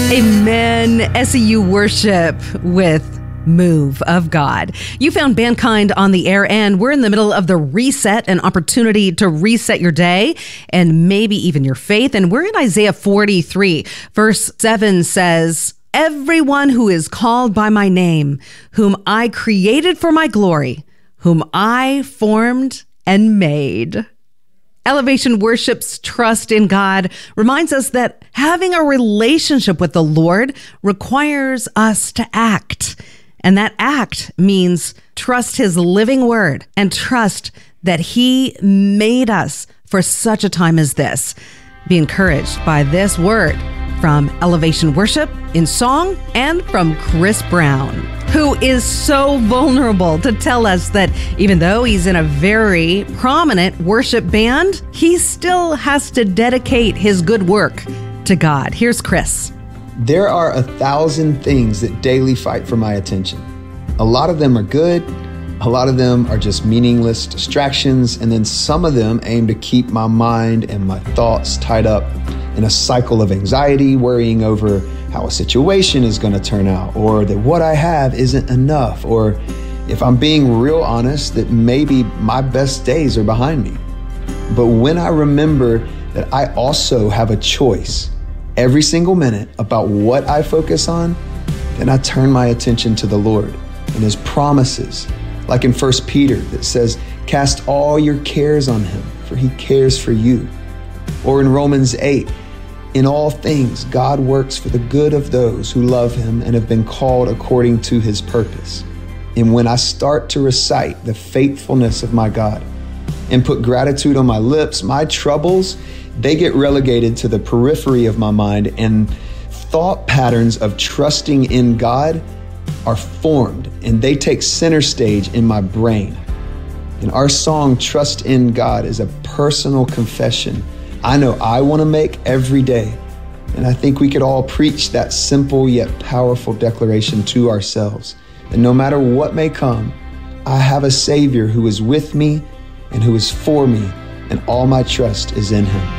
Amen. SEU worship with Move of God. You found Mankind on the air, and we're in the middle of the reset, an opportunity to reset your day and maybe even your faith. And we're in Isaiah 43. Verse 7 says, "Everyone who is called by my name, whom I created for my glory, whom I formed and made." Elevation Worship's trust in God reminds us that having a relationship with the Lord requires us to act. And that act means trust his living word and trust that he made us for such a time as this. Be encouraged by this word from Elevation Worship in song and from Chris Brown, who is so vulnerable to tell us that even though he's in a very prominent worship band, he still has to dedicate his good work to God. Here's Chris. There are 1,000 things that daily fight for my attention. A lot of them are good. A lot of them are just meaningless distractions. And then some of them aim to keep my mind and my thoughts tied up in a cycle of anxiety, worrying over how a situation is going to turn out, or that what I have isn't enough, or if I'm being real honest, that maybe my best days are behind me. But when I remember that I also have a choice every single minute about what I focus on, then I turn my attention to the Lord and his promises. Like in 1 Peter that says, "Cast all your cares on him, for he cares for you." Or in Romans 8, "In all things, God works for the good of those who love him and have been called according to his purpose." And when I start to recite the faithfulness of my God and put gratitude on my lips, my troubles, they get relegated to the periphery of my mind, and thought patterns of trusting in God are formed, and they take center stage in my brain. And our song, Trust in God, is a personal confession I know I want to make every day. And I think we could all preach that simple yet powerful declaration to ourselves, that no matter what may come, I have a Savior who is with me and who is for me, and all my trust is in him.